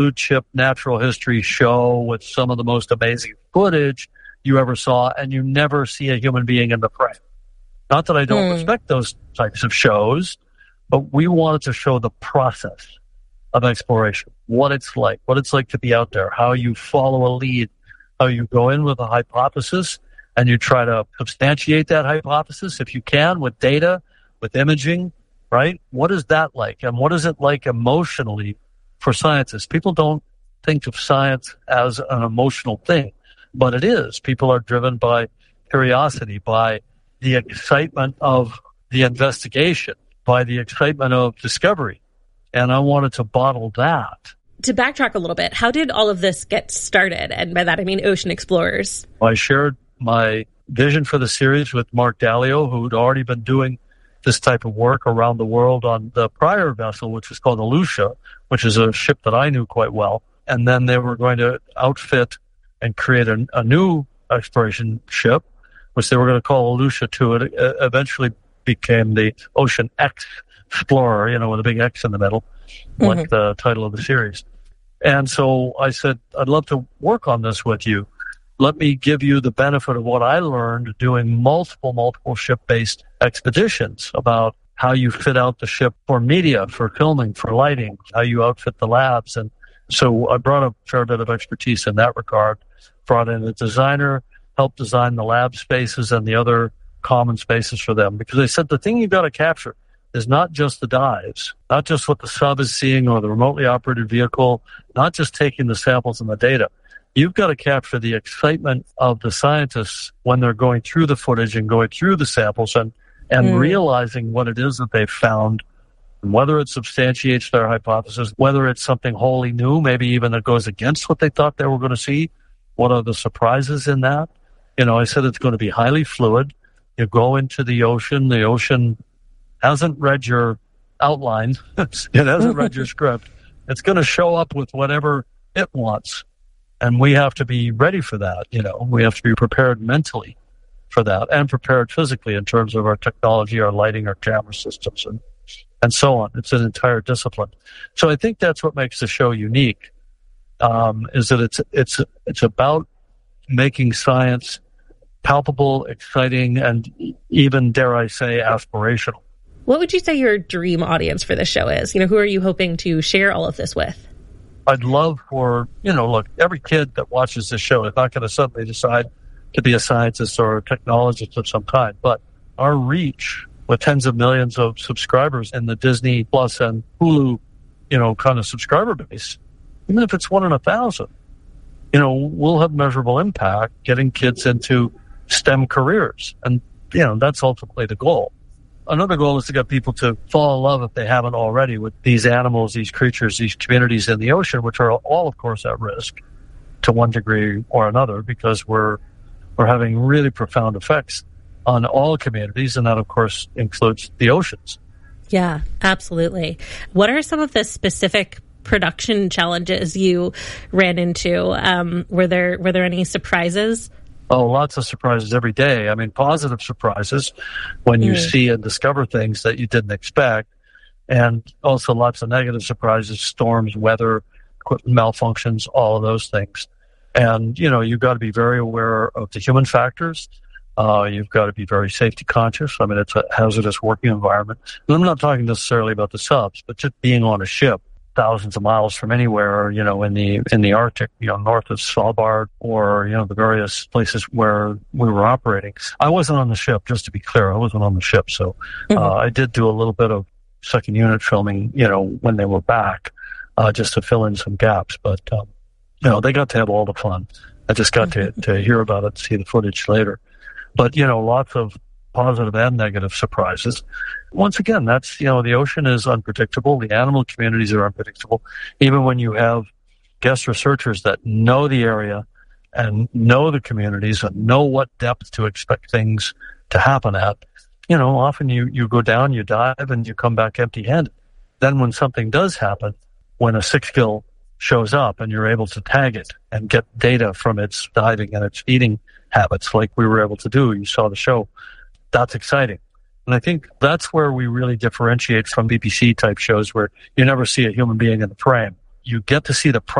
blue chip natural history show with some of the most amazing footage you ever saw, and you never see a human being in the frame. Not that I don't respect those types of shows, but we wanted to show the process of exploration, what it's like to be out there, how you follow a lead, how you go in with a hypothesis and you try to substantiate that hypothesis if you can with data, with imaging, right? What is that like? And what is it like emotionally for scientists? People don't think of science as an emotional thing, but it is. People are driven by curiosity, by the excitement of the investigation, by the excitement of discovery. And I wanted to bottle that. To backtrack a little bit, how did all of this get started? And by that, I mean Ocean Explorers. I shared my vision for the series with Mark Dalio, who'd already been doing this type of work around the world on the prior vessel, which was called Aleutian, which is a ship that I knew quite well. And then they were going to outfit and create a new exploration ship, which they were going to call Aleutian 2. It eventually became the Ocean X Explorer, with a big X in the middle, like the title of the series. And so I said, I'd love to work on this with you. Let me give you the benefit of what I learned doing multiple ship-based expeditions about how you fit out the ship for media, for filming, for lighting, how you outfit the labs. And so I brought a fair bit of expertise in that regard, brought in a designer, helped design the lab spaces and the other common spaces for them. Because I said the thing you've got to capture is not just the dives, not just what the sub is seeing or the remotely operated vehicle, not just taking the samples and the data. You've got to capture the excitement of the scientists when they're going through the footage and going through the samples and realizing what it is that they've found, and whether it substantiates their hypothesis, whether it's something wholly new, maybe even that goes against what they thought they were going to see. What are the surprises in that? I said it's going to be highly fluid. You go into the ocean hasn't read your outline. It hasn't read your script. It's going to show up with whatever it wants. And we have to be ready for that. We have to be prepared mentally for that and prepared physically in terms of our technology, our lighting, our camera systems, and so on. It's an entire discipline. So I think that's what makes the show unique, is that it's about making science palpable, exciting, and even, dare I say, aspirational. What would you say your dream audience for this show is? Who are you hoping to share all of this with? I'd love for, look, every kid that watches this show is not going to suddenly decide to be a scientist or a technologist of some kind. But our reach with tens of millions of subscribers in the Disney Plus and Hulu, kind of subscriber base, even if it's 1 in 1,000, we'll have measurable impact getting kids into STEM careers. And, that's ultimately the goal. Another goal is to get people to fall in love, if they haven't already, with these animals, these creatures, these communities in the ocean, which are all, of course, at risk to one degree or another, because we're having really profound effects on all communities, and that, of course, includes the oceans. Yeah, absolutely. What are some of the specific production challenges you ran into? Were there any surprises? Oh, lots of surprises every day. I mean, positive surprises when you see and discover things that you didn't expect. And also lots of negative surprises, storms, weather, equipment malfunctions, all of those things. And, you've got to be very aware of the human factors. You've got to be very safety conscious. I mean, it's a hazardous working environment. And I'm not talking necessarily about the subs, but just being on a ship thousands of miles from anywhere, in the Arctic, north of Svalbard, or, the various places where we were operating. I wasn't on the ship, just to be clear. I wasn't on the ship. So I did do a little bit of second unit filming, when they were back, just to fill in some gaps. But, they got to have all the fun. I just got to hear about it, see the footage later. But, lots of positive and negative surprises. Once again, that's, the ocean is unpredictable. The animal communities are unpredictable. Even when you have guest researchers that know the area and know the communities and know what depth to expect things to happen at, often you go down, you dive, and you come back empty-handed. Then when something does happen, when a 6-gill shows up and you're able to tag it and get data from its diving and its feeding habits like we were able to do, you saw the show, that's exciting. And I think that's where we really differentiate from BBC-type shows where you never see a human being in the frame. you get to see the